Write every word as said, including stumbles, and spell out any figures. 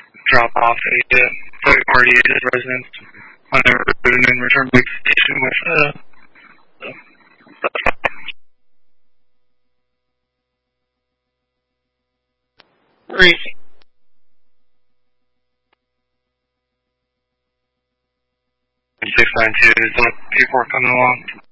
drop off a uh, third party residence on their route and return to the station with uh, Great. six nine two, is the people coming along?